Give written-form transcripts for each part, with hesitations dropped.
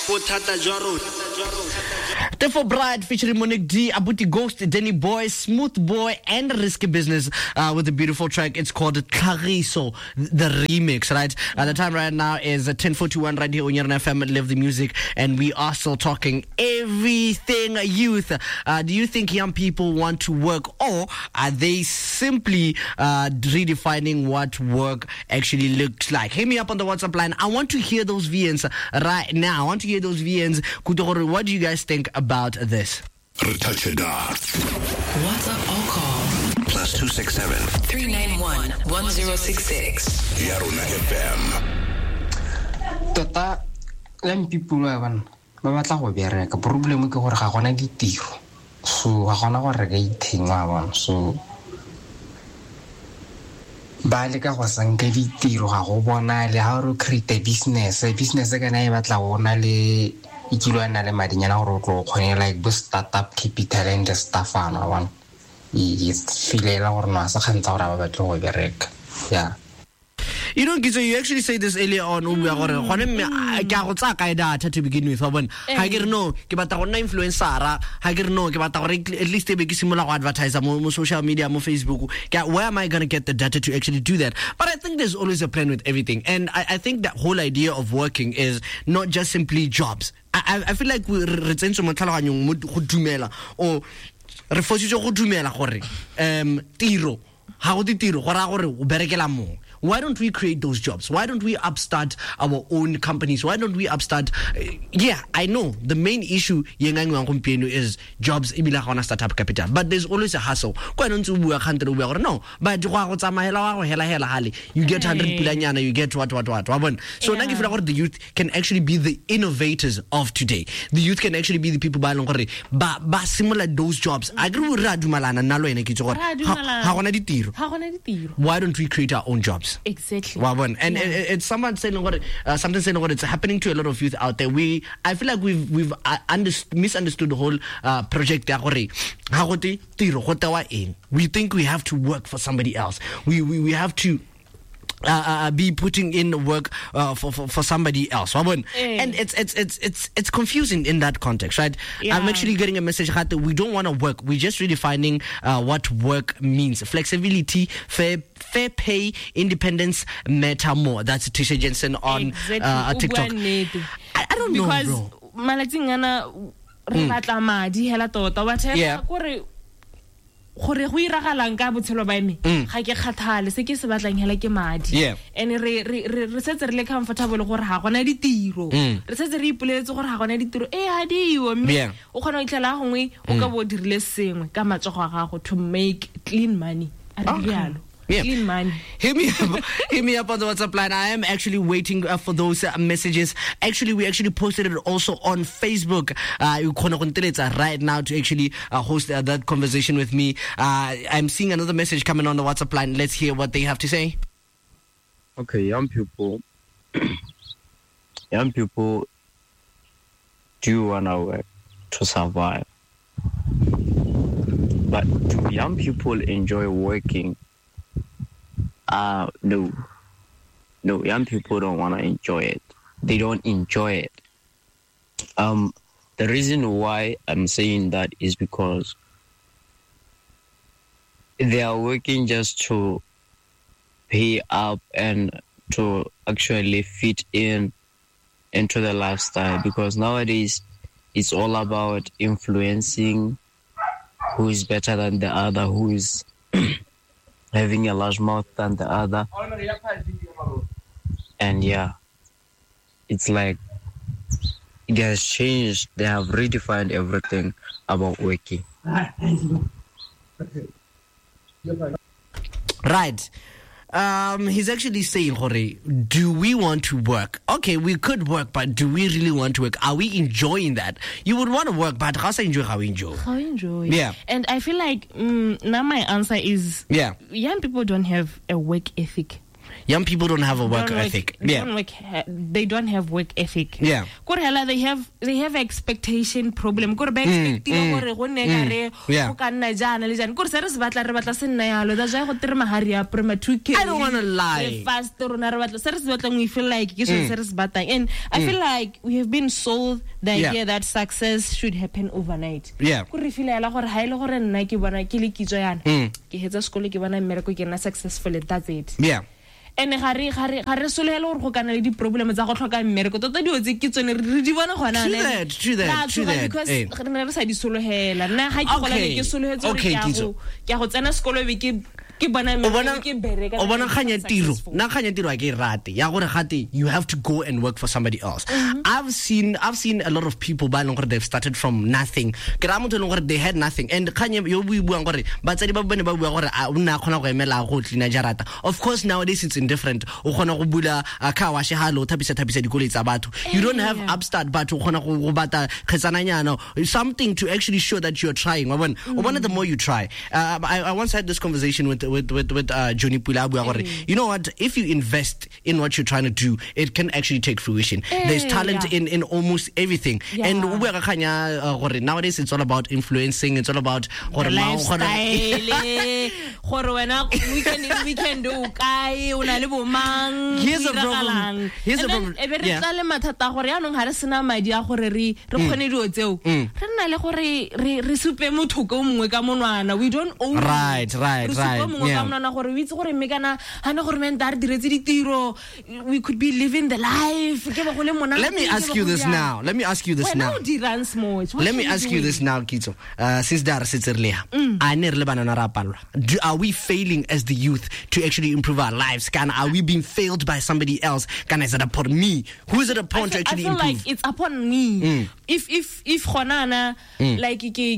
Therefore, Bride featuring Monique D, Abuti Ghost, Danny Boy, Smooth Boy, and Risky Business with a beautiful track. It's called Clariso, the remix, right? The time right now is 10:41 right here on your FM. Live the music, and we are still talking everything youth. Do you think young people want to work, or are they simply redefining what work actually looks like? Hit me up on the WhatsApp line. I want to hear those VNs right now. I want to hear those VNs. What do you guys think about this? WhatsApp or call +267 391 1066. Yarona FM. Tota young people ba batla go bereka, problem ke gore ga gona ditiro, so ga gona gore ka ithengwa bona, so ba le ka go sanka ditiro ga go bona le ha re create business ka na e batla gona le ikilwana le madinyana gore o tlo kgone like bo startup capital and the stuff ana one it's filela gore no sa khantsa gore ba batla go bereka. Yeah, you know, Gizo, you actually say this earlier on. To begin with, I get no, influencer. I get no, at least they be similar advertiser, more social media, more Facebook. Where am I going to get the data to actually do that? But I think there's always a plan with everything, and I think that whole idea of working is not just simply jobs. I feel like we return to Dumela or refuse to Dumela tiro. How did tiro? Why don't we create those jobs? Why don't we upstart our own companies? Why don't we upstart? I know the main issue is jobs. Startup capital, but there's always a hustle. No, but you get 100 pilanyana, you get what. So now, if the youth can actually be the innovators of today, the youth can actually be the people ba similar those jobs. I agree with why don't we create our own jobs? Exactly. And it's someone saying what it's happening to a lot of youth out there. I feel like we've misunderstood the whole project. We think we have to work for somebody else. We have to be putting in work for somebody else. And it's confusing in that context, right? Yeah. I'm actually getting a message that we don't want to work. We're just redefining what work means. Flexibility, fair pay, independence matter more. That's Tisha Jensen on TikTok. I don't know, bro. Gore go iragalang ka botshelo ba me ga ke kgathale se ke se batlang hela ke madi and re setse re le comfortable gore ha gona ditiro re setse re ipoletse gore ha gona ditiro ha diyo mme o khona go itlela gongwe o ka bo dirile sengwe ka matsogo a gago to make clean money clean money. Hit me up on the WhatsApp line. I am actually waiting for those messages. Actually, we actually posted it also on Facebook. You can right now to actually host that conversation with me. I'm seeing another message coming on the WhatsApp line. Let's hear what they have to say. Okay, young people do want to work to survive. But do young people enjoy working? No, young people don't want to enjoy it. They don't enjoy it. The reason why I'm saying that is because they are working just to pay up and to actually fit into the lifestyle, because nowadays it's all about influencing who is better than the other, who is having a large mouth than the other. And it's like it has changed. They have redefined everything about working. Right. He's actually saying, Jorge, do we want to work? Okay, we could work, but do we really want to work? Are we enjoying that? You would want to work, but how enjoy? How enjoy? Yeah. And I feel like now my answer is young people don't have a work ethic. Young people don't have a work ethic. They don't have work ethic. Yeah. They have expectation problem. That's why I don't want to lie. We feel like and I feel like we have been sold the idea that success should happen overnight. Yeah. Successful, that's it. Yeah. And gare solelo go kana le di problems tsa go tlhoka mmereko tota dio tse ke tsone re di bona gona le true that because re ne re sa di solohela nna ga ke gola ke solohetse re ke go tsena sekolo be ke bona khanya tiro na khanya tiro a ke rate ya gore gate you have to go and work for somebody else. I've seen a lot of people ba leng gore they've started from nothing ke ra motho leng gore they had nothing and khanya yo buang gore batsadi ba bone ba bua gore a una khona go emela go tlina jarata. Of course nowadays it's indifferent o khona go bula car wash halo thapisa dikoloi tsa batho. You don't have upstart but o khona go bata khetsananyana something to actually show that you're trying. The more you try. I once had this conversation with Johnny Pula. You know what, if you invest in what you're trying to do, it can actually take fruition. There's talent in almost everything. And nowadays it's all about influencing, it's all about lifestyle. we can do here's the problem. We don't own right. We could be living the life. Let me ask you this now. Kitso. Since there is earlier, are we failing as the youth to actually improve our lives? Are we being failed by somebody else? Is it upon me? Who is it upon to actually improve? I feel like it's upon me. If khonana like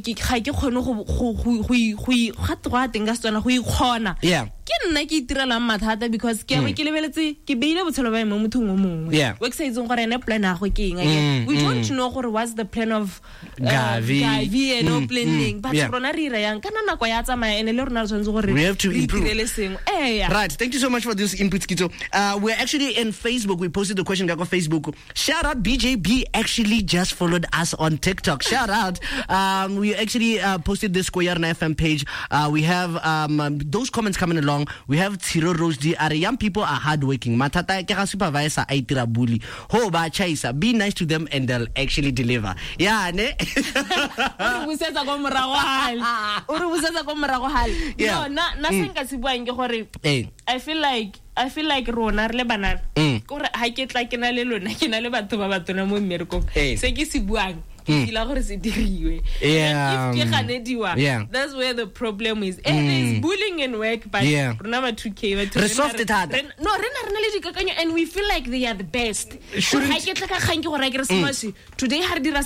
yeah. Because we don't know what's the plan of Gavi and no planning. But we have to improve. Right. Thank you so much for this input, Kito. We're actually in Facebook. We posted the question on Facebook. Shout out BJB actually just followed us on TikTok. Shout out. We actually posted this Koyarna FM page. We have those comments coming along. We have Tiro Rose D. Young people are hardworking. Matata kera supervisor aitira bully. Ho ba chaisa. Be nice to them and they'll actually deliver. Yeah, ne? I feel like rona re le bana gore ha ke tla ke na le lona ke na le batho ba batona mo mmereko se ke se buang that's where the problem is. There's bullying in work, but and we feel like they are the best. Today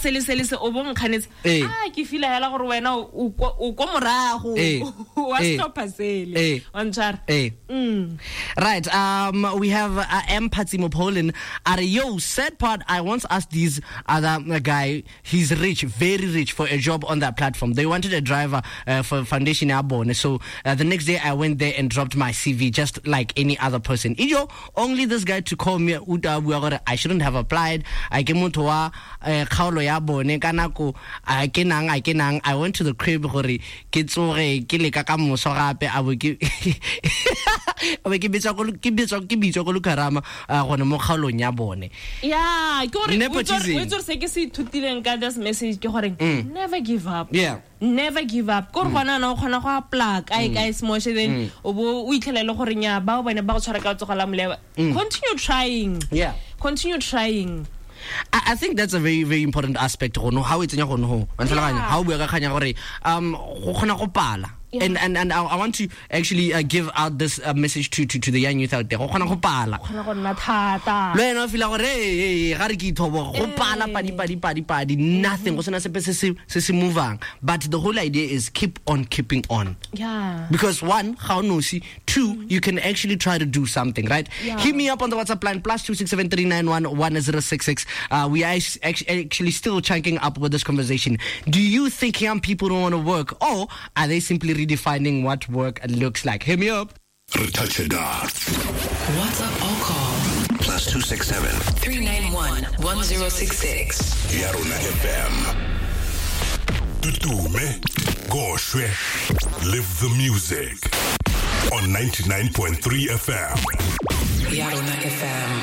right. We have empathy mo Poland. Yo, sad part, I once asked these other guy, he's rich, very rich, for a job on that platform. They wanted a driver for Foundation Abone. So the next day I went there and dropped my CV just like any other person. Ijo, only this guy to call me, I shouldn't have applied. I went to the crib, this message never give up. Yeah. Never give up. Continue trying. Yeah. Continue trying. I think that's a very, very important aspect. How it's how we yeah. And I want to actually give out this message to the young youth out there. Nothing. But the whole idea is keep on keeping on. Yeah. Because one, how no see. Two, you can actually try to do something, right? Yeah. Hit me up on the WhatsApp line +26739111066. We are actually still chunking up with this conversation. Do you think young people don't want to work, or are they simply redefining what work looks like? Hit me up. Re touch it up. WhatsApp or call +267 391 1066. Yarona FM. Tutume, Goshwe, live the music on 99.3 FM. Yarona FM.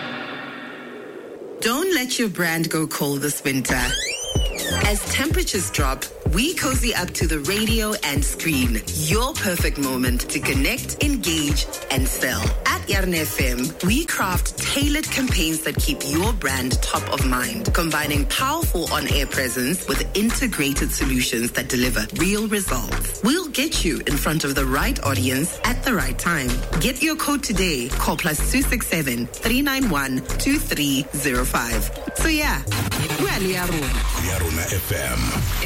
Don't let your brand go cold this winter. As temperatures drop, we cozy up to the radio and screen. Your perfect moment to connect, engage, and sell. At Yarona FM, we craft tailored campaigns that keep your brand top of mind, combining powerful on-air presence with integrated solutions that deliver real results. We'll get you in front of the right audience at the right time. Get your code today. Call +267 391 2305. So yeah, we're Yarona FM.